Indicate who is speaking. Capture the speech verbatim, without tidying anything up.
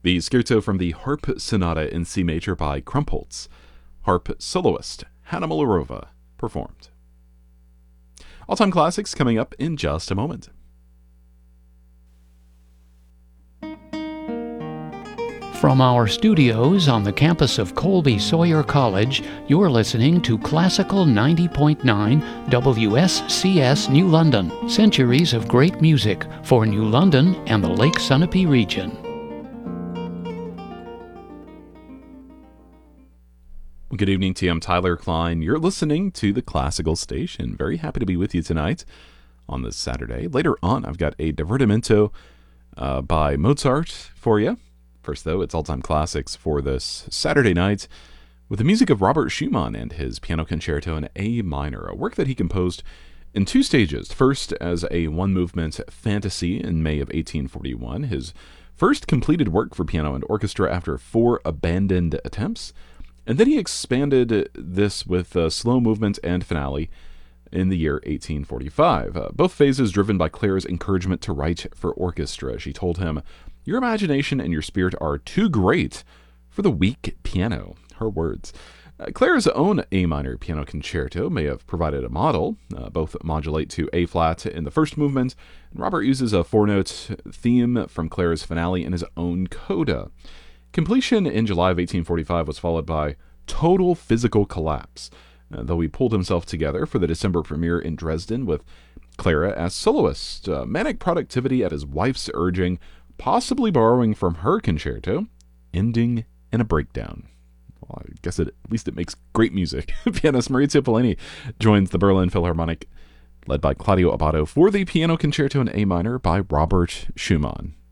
Speaker 1: The scherzo from the Harp Sonata in C major by Krumpholz. Harp soloist Hanna Maliorova performed. All-time classics coming up in just a moment.
Speaker 2: From our studios on the campus of Colby Sawyer College, you're listening to Classical ninety point nine W S C S New London. Centuries of great music for New London and the Lake Sunapee region.
Speaker 1: Good evening to you. I'm Tyler Klein. You're listening to the Classical Station. Very happy to be with you tonight on this Saturday. Later on, I've got a divertimento uh, by Mozart for you. First, though, it's all-time classics for this Saturday night with the music of Robert Schumann and his Piano Concerto in A minor, a work that he composed in two stages. First, as a one-movement fantasy in May of eighteen forty-one, his first completed work for piano and orchestra after four abandoned attempts, and then he expanded this with a slow movement and finale in the year eighteen forty-five. Uh, both phases driven by Claire's encouragement to write for orchestra. She told him, "Your imagination and your spirit are too great for the weak piano." Her words. Uh, Claire's own A minor piano concerto may have provided a model. Uh, both modulate to A flat in the first movement, and Robert uses a four-note theme from Claire's finale in his own coda. Completion in July of eighteen forty-five was followed by total physical collapse, uh, though he pulled himself together for the December premiere in Dresden with Clara as soloist. Uh, manic productivity at his wife's urging, possibly borrowing from her concerto, ending in a breakdown. Well, I guess it, at least it makes great music. Pianist Maurizio Pollini joins the Berlin Philharmonic, led by Claudio Abbado, for the Piano Concerto in A minor by Robert Schumann.